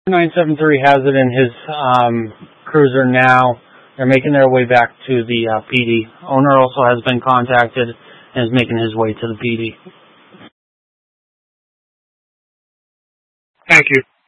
973 has it in his cruiser now. They're making their way back to the PD. Owner also has been contacted and is making his way to the PD. Thank you.